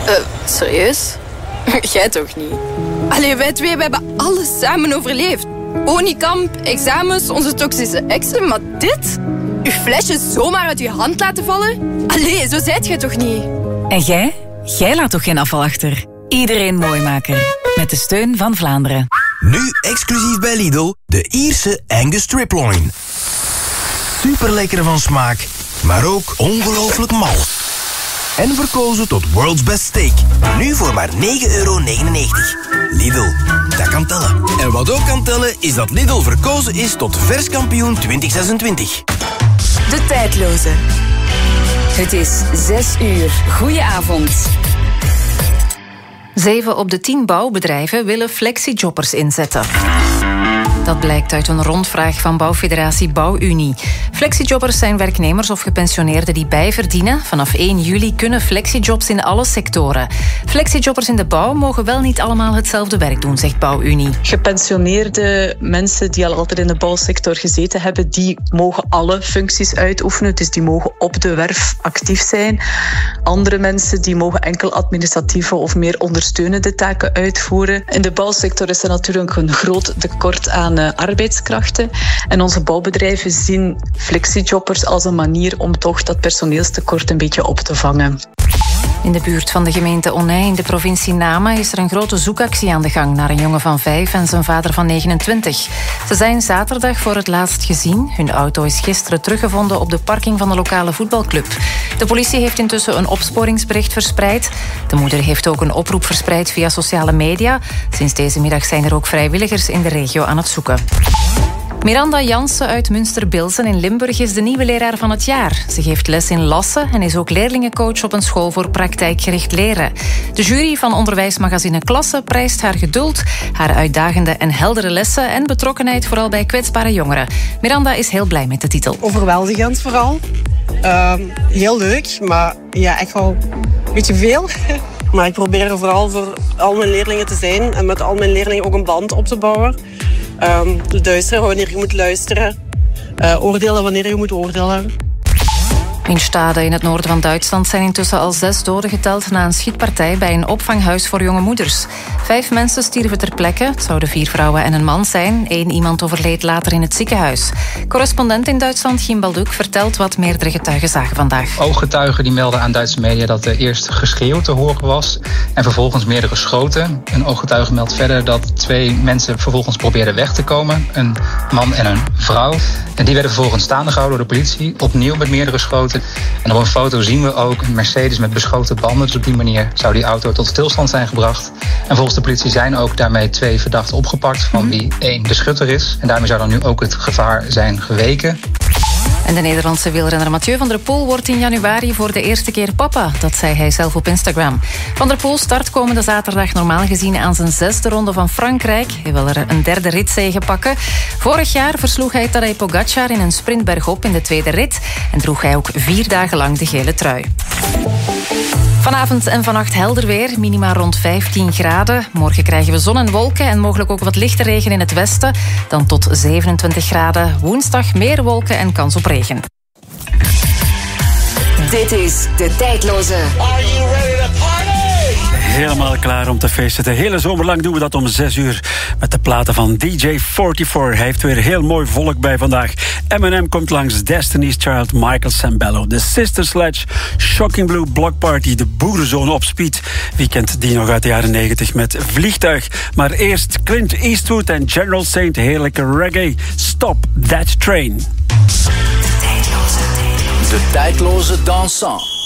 Serieus? Jij toch niet? Allee, wij twee we hebben alles samen overleefd. Honeykamp, examens, onze toxische exen, maar dit? Uw flesje zomaar uit uw hand laten vallen? Allee, zo zijt jij toch niet? En jij? Jij laat toch geen afval achter? Iedereen mooi maken. Met de steun van Vlaanderen. Nu exclusief bij Lidl, de Ierse Angus Strip Loin. Super lekker van smaak, maar ook ongelooflijk mals. En verkozen tot World's Best Steak. Nu voor maar €9,99. Lidl, dat kan tellen. En wat ook kan tellen, is dat Lidl verkozen is tot verskampioen 2026. De tijdloze. Het is 6 uur. Goedenavond. 7 op de 10 bouwbedrijven willen flexijobbers inzetten. Dat blijkt uit een rondvraag van bouwfederatie Bouwunie. Flexijobbers zijn werknemers of gepensioneerden die bijverdienen. Vanaf 1 juli kunnen flexijobs in alle sectoren. Flexijobbers in de bouw mogen wel niet allemaal hetzelfde werk doen, zegt Bouwunie. Gepensioneerde mensen die al altijd in de bouwsector gezeten hebben, die mogen alle functies uitoefenen. Dus die mogen op de werf actief zijn. Andere mensen die mogen enkel administratieve of meer ondersteunende taken uitvoeren. In de bouwsector is er natuurlijk een groot tekort aan arbeidskrachten. En onze bouwbedrijven zien flexijobbers als een manier om toch dat personeelstekort een beetje op te vangen. In de buurt van de gemeente Onnij in de provincie Nama is er een grote zoekactie aan de gang naar een jongen van 5 en zijn vader van 29. Ze zijn zaterdag voor het laatst gezien. Hun auto is gisteren teruggevonden op de parking van de lokale voetbalclub. De politie heeft intussen een opsporingsbericht verspreid. De moeder heeft ook een oproep verspreid via sociale media. Sinds deze middag zijn er ook vrijwilligers in de regio aan het zoeken. Miranda Jansen uit Münster-Bilsen in Limburg is de nieuwe leraar van het jaar. Ze geeft les in Lassen en is ook leerlingencoach op een school voor praktijkgericht leren. De jury van onderwijsmagazine Klasse prijst haar geduld, haar uitdagende en heldere lessen en betrokkenheid vooral bij kwetsbare jongeren. Miranda is heel blij met de titel. Overweldigend vooral. Heel leuk, maar ja, echt wel een beetje veel. Maar ik probeer er vooral voor al mijn leerlingen te zijn en met al mijn leerlingen ook een band op te bouwen. Luisteren wanneer je moet luisteren. Oordelen wanneer je moet oordelen. In Stade in het noorden van Duitsland zijn intussen al 6 doden geteld na een schietpartij bij een opvanghuis voor jonge moeders. 5 mensen stierven ter plekke. Het zouden 4 vrouwen en een man zijn. 1 iemand overleed later in het ziekenhuis. Correspondent in Duitsland, Gim Balduk, vertelt wat meerdere getuigen zagen vandaag. Ooggetuigen die melden aan Duitse media dat er eerst geschreeuw te horen was en vervolgens meerdere schoten. Een ooggetuige meldt verder dat 2 mensen vervolgens probeerden weg te komen. Een man en een vrouw. En die werden vervolgens staande gehouden door de politie. Opnieuw met meerdere schoten. En op een foto zien we ook een Mercedes met beschoten banden. Dus op die manier zou die auto tot stilstand zijn gebracht. En volgens de politie zijn ook daarmee 2 verdachten opgepakt, van wie 1 de schutter is. En daarmee zou dan nu ook het gevaar zijn geweken. En de Nederlandse wielrenner Mathieu van der Poel wordt in januari voor de eerste keer papa. Dat zei hij zelf op Instagram. Van der Poel start komende zaterdag normaal gezien aan zijn 6e ronde van Frankrijk. Hij wil er een 3e ritzege pakken. Vorig jaar versloeg hij Tadej Pogacar in een sprint bergop in de 2e rit. En droeg hij ook 4 dagen lang de gele trui. Vanavond en vannacht helder weer, minima rond 15 graden. Morgen krijgen we zon en wolken en mogelijk ook wat lichte regen in het westen. Dan tot 27 graden. Woensdag meer wolken en kans op regen. Dit is De Tijdloze. Are you ready to party? Helemaal klaar om te feesten. De hele zomer lang doen we dat om 6 uur met de platen van DJ44. Hij heeft weer heel mooi volk bij vandaag. Eminem komt langs, Destiny's Child, Michael Sambello, The Sister Sledge, Shocking Blue, Block Party, de Boerenzone op Speed. Wie kent die nog uit de jaren 90 met Vliegtuig? Maar eerst Clint Eastwood en General Saint, heerlijke reggae. Stop That Train. De tijdloze dansant.